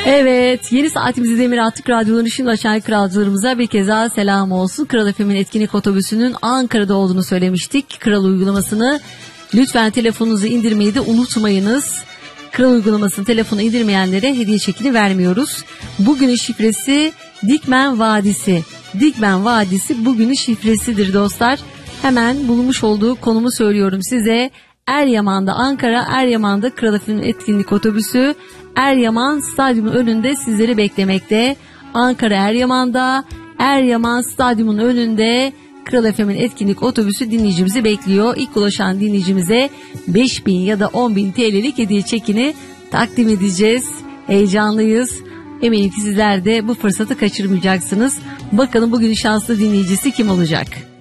Evet, yeni saatimizi demir attık. Radyoların şimdi açan kralcılarımıza bir kez daha selam olsun. Kral FM'in etkinlik otobüsünün Ankara'da olduğunu söylemiştik. Kral uygulamasını lütfen telefonunuzu indirmeyi de unutmayınız. Kral uygulamasını telefonu indirmeyenlere hediye çekini vermiyoruz. Bugünün şifresi Dikmen Vadisi. Dikmen Vadisi bugünün şifresidir dostlar. Hemen bulmuş olduğu konumu söylüyorum size. Eryaman'da, Ankara Eryaman'da Kral FM'in etkinlik otobüsü Eryaman Stadyumu önünde sizleri beklemekte. Ankara Eryaman'da, Eryaman Stadyumunun önünde Kral FM'in etkinlik otobüsü dinleyicimizi bekliyor. İlk ulaşan dinleyicimize 5.000 ya da 10.000 TL'lik hediye çekini takdim edeceğiz. Heyecanlıyız. Eminim ki sizler de bu fırsatı kaçırmayacaksınız. Bakalım bugün şanslı dinleyicisi kim olacak?